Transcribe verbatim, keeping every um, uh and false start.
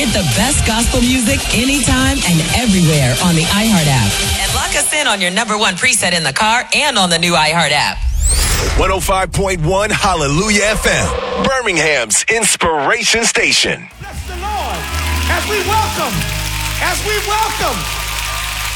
Get the best gospel music anytime and everywhere on the iHeart app. And lock us in on your number one preset in the car and on the new iHeart app. one oh five point one Hallelujah F M, Birmingham's inspiration station. Bless the Lord as we welcome, as we welcome